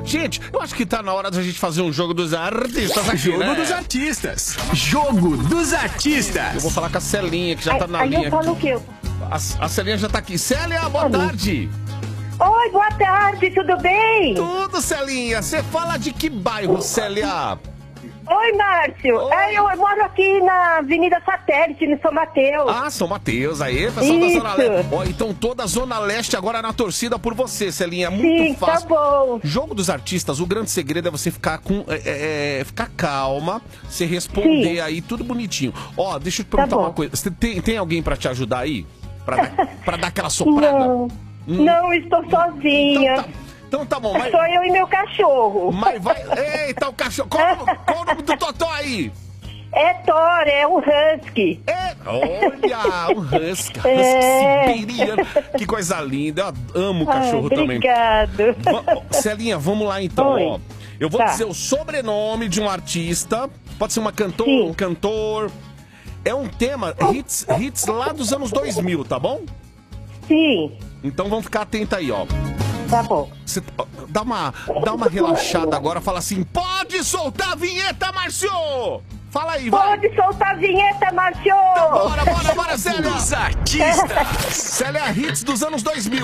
Gente, eu acho que tá na hora da gente fazer um jogo dos artistas aqui, Jogo né? dos artistas. Jogo dos artistas. Eu vou falar com a Celinha, que já tá na aí linha eu falo o aqui. quê? A Celinha já tá aqui. Célia, boa tarde. Oi, boa tarde, tudo bem? Tudo, Celinha. Você fala de que bairro, Célia? Oi, Márcio. Oi. Eu moro aqui na Avenida Satélite, no São Mateus. Ah, São Mateus, aí, pessoal da Zona Leste. Ó, então toda a Zona Leste agora na torcida por você, Celinha. Muito Sim, fácil. tá bom. Jogo dos artistas, o grande segredo é você ficar ficar calma, você responder aí, tudo bonitinho. Ó, deixa eu te perguntar bom. uma coisa. Você tem alguém pra te ajudar aí? Pra dar aquela soprada? Não estou sozinha. Então tá bom, mas... Sou eu e meu cachorro. Mas vai... Eita, o cachorro... Qual o nome do Totó aí? É Thor, é um husky. Olha, um husky siberiano. Que coisa linda. Eu amo o cachorro também. Obrigado. Celinha, vamos lá então. Oi. Ó. Eu vou dizer o sobrenome de um artista. Pode ser uma cantora, um cantor. É um tema, hits lá dos anos 2000, tá bom? Sim. Então vamos ficar atento aí, ó. Tá bom. Você dá uma relaxada agora, fala assim, pode soltar a vinheta, Márcio! Fala aí, vai! Pode soltar a vinheta, Márcio! Então bora, Célia! Dos artistas. Célia, hits dos anos 2000.